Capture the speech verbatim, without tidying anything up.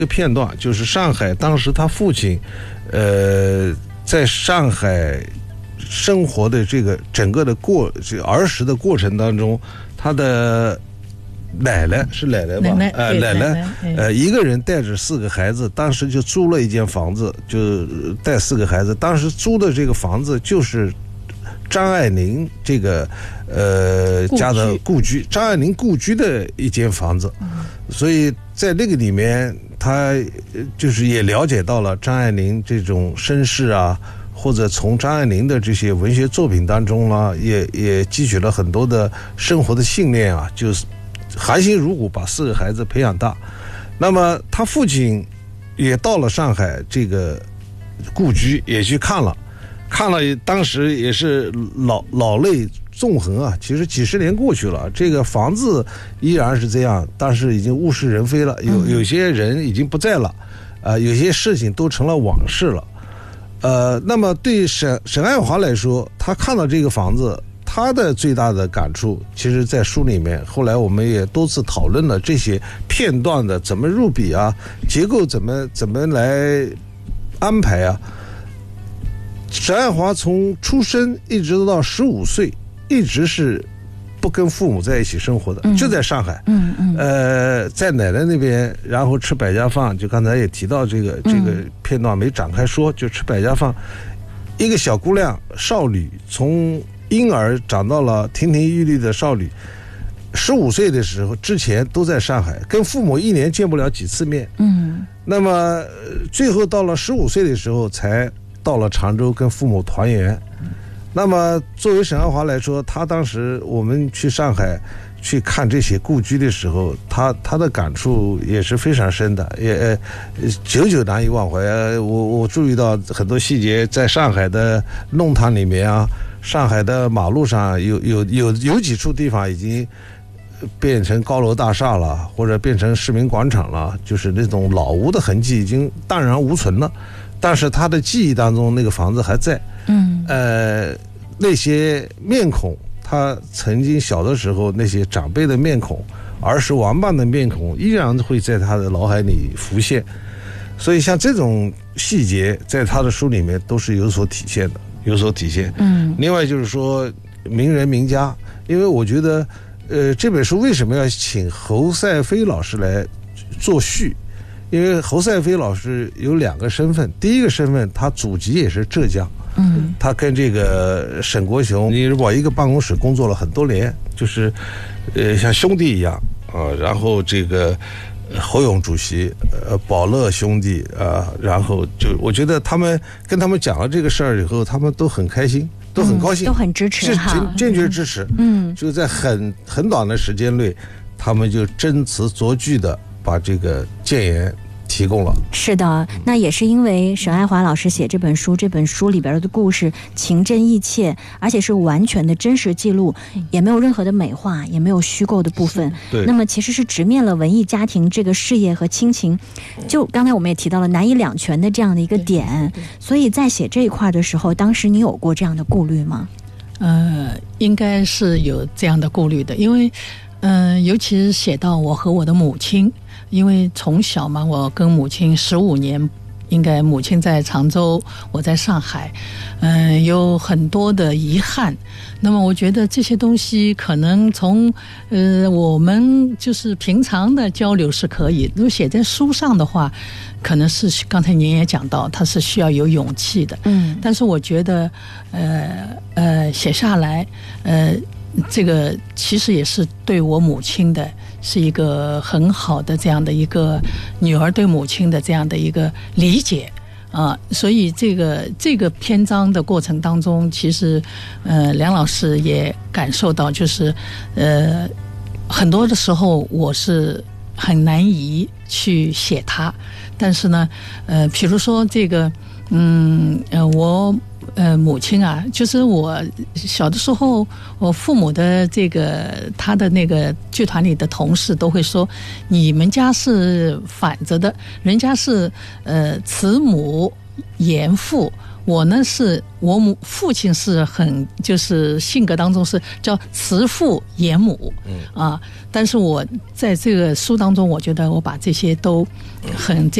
这个片段就是上海当时他父亲，呃，在上海生活的这个整个的过这个儿时的过程当中，他的奶奶是奶奶吧？ 奶奶呃，奶奶呃，一个人带着四个孩子，当时就租了一间房子，就带四个孩子。当时租的这个房子就是张爱玲这个呃家的故居，张爱玲故居的一间房子，所以在那个里面，他就是也了解到了张爱玲这种身世啊，或者从张爱玲的这些文学作品当中呢，也也汲取了很多的生活的信念啊，就是含辛茹苦把四个孩子培养大。那么他父亲也到了上海这个故居，也去看了。看了，当时也是老老泪纵横啊！其实几十年过去了，这个房子依然是这样，但是已经物是人非了，有有些人已经不在了，啊、呃，有些事情都成了往事了。呃，那么对沈沈爱华来说，他看到这个房子，他的最大的感触，其实在书里面，后来我们也多次讨论了这些片段的怎么入笔啊，结构怎么怎么来安排啊。沈爱华从出生一直到十五岁，一直是不跟父母在一起生活的，嗯、就在上海。嗯嗯。呃，在奶奶那边，然后吃百家饭，就刚才也提到这个、嗯、这个片段没展开说，就吃百家饭。一个小姑娘少女，从婴儿长到了亭亭玉立的少女，十五岁的时候之前都在上海，跟父母一年见不了几次面。嗯。那么最后到了十五岁的时候才到了常州跟父母团圆。那么作为沈爱华来说，他当时我们去上海去看这些故居的时候，他他的感触也是非常深的，也呃久久难以忘怀。我我注意到很多细节，在上海的弄堂里面啊，上海的马路上有有有有几处地方已经变成高楼大厦了，或者变成市民广场了，就是那种老屋的痕迹已经荡然无存了。但是他的记忆当中那个房子还在，嗯，呃，那些面孔，他曾经小的时候那些长辈的面孔，儿时玩伴的面孔，依然会在他的脑海里浮现。所以像这种细节，在他的书里面都是有所体现的，有所体现。嗯，另外就是说名人名家，因为我觉得，呃，这本书为什么要请侯赛飞老师来作序？因为侯赛飞老师有两个身份，第一个身份他祖籍也是浙江，嗯，他跟这个沈国雄、李日宝一个办公室工作了很多年，就是呃像兄弟一样啊。然后这个侯勇主席、呃宝乐兄弟啊，然后就我觉得他们跟他们讲了这个事儿以后，他们都很开心，都很高兴，嗯、 都很支持， 是坚决支持。嗯，就在很很短的时间内，他们就斟词酌句的把这个建言提供了。 是的，那也是因为沈爱华老师写这本书，这本书里边的故事情真意切，而且是完全的真实记录，也没有任何的美化，也没有虚构的部分。对，那么其实是直面了文艺家庭这个事业和亲情，就刚才我们也提到了难以两全的这样的一个点。所以在写这一块的时候，当时你有过这样的顾虑吗？ 呃，应该是有这样的顾虑的，因为嗯、呃，尤其是写到我和我的母亲，因为从小嘛，我跟母亲十五年，应该母亲在常州，我在上海，嗯、呃，有很多的遗憾。那么我觉得这些东西可能从呃我们就是平常的交流是可以，如果写在书上的话，可能是刚才您也讲到，它是需要有勇气的。嗯，但是我觉得，呃呃，写下来，呃。这个其实也是对我母亲的是一个很好的这样的一个女儿对母亲的这样的一个理解啊，所以这个这个篇章的过程当中，其实呃梁老师也感受到，就是呃很多的时候我是很难以去写它，但是呢呃比如说这个嗯呃我呃，母亲啊，就是我小的时候，我父母的这个他的那个剧团里的同事都会说，你们家是反着的，人家是呃慈母严父。我呢是我母父亲是很就是性格当中是叫慈父严母，嗯啊，但是我在这个书当中，我觉得我把这些都很这